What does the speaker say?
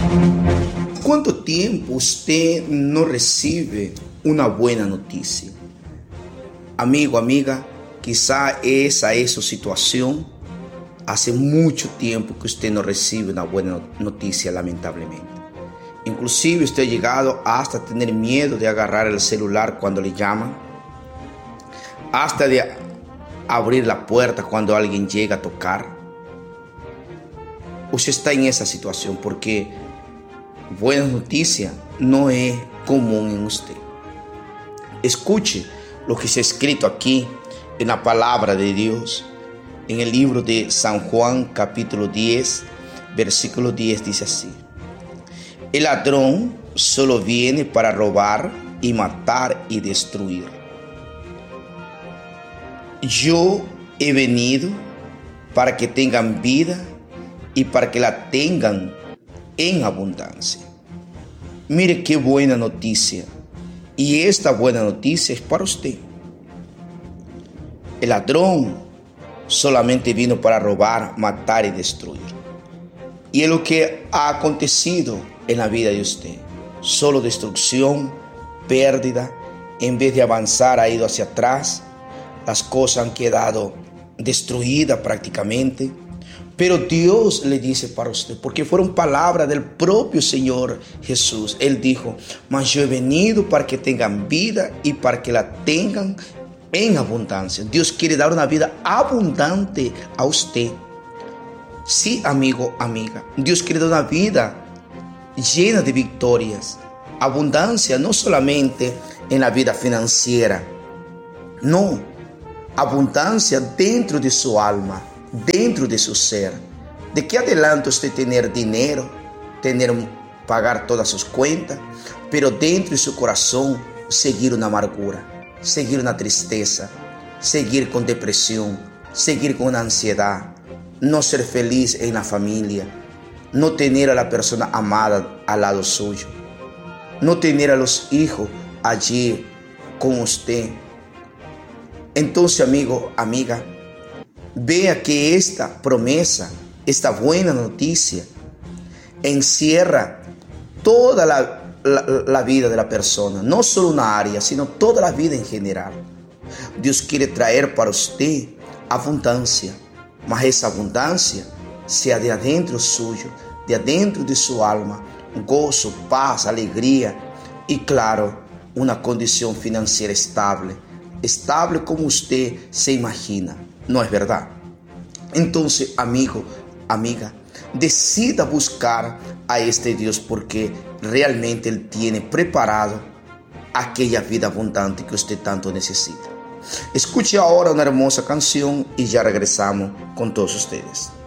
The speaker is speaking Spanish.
¿Cuánto tiempo usted no recibe una buena noticia? Amigo, amiga, quizá esa es su situación. Hace mucho tiempo que usted no recibe una buena noticia, lamentablemente. Inclusive usted ha llegado hasta tener miedo de agarrar el celular cuando le llaman, hasta de abrir la puerta cuando alguien llega a tocar. Usted está en esa situación porque buena noticia no es común en usted. Escuche lo que se ha escrito aquí en la palabra de Dios. En el libro de San Juan, capítulo 10, versículo 10, dice así: el ladrón solo viene para robar y matar y destruir. Yo he venido para que tengan vida y para que la tengan en abundancia. Mire qué buena noticia. Y esta buena noticia es para usted. El ladrón solamente vino para robar, matar y destruir. Y es lo que ha acontecido en la vida de usted. Solo destrucción, pérdida. En vez de avanzar, ha ido hacia atrás. Las cosas han quedado destruidas prácticamente. Pero Dios le dice para usted, porque fueron palabras del propio Señor Jesús. Él dijo: mas yo he venido para que tengan vida y para que la tengan en abundancia. Dios quiere dar una vida abundante a usted. Sí, amigo, amiga. Dios quiere dar una vida llena de victorias. Abundancia no solamente en la vida financiera. No, abundancia dentro de su alma, dentro de su ser. ¿De qué adelanta usted tener dinero, pagar todas sus cuentas, pero dentro de su corazón seguir una amargura, seguir una tristeza, seguir con depresión, seguir con una ansiedad, no ser feliz en la familia, no tener a la persona amada al lado suyo, no tener a los hijos allí con usted? Entonces, amigo, amiga, vea que esta promesa, esta buena noticia, encierra toda la vida de la persona, no solo una área, sino toda la vida en general. Dios quiere traer para usted abundancia, mas esa abundancia sea de adentro suyo, de adentro de su alma, gozo, paz, alegría y, claro, una condición financiera estable como usted se imagina. ¿No es verdad? Entonces, amigo, amiga, decida buscar a este Dios, porque realmente Él tiene preparado aquella vida abundante que usted tanto necesita. Escuche ahora una hermosa canción y ya regresamos con todos ustedes.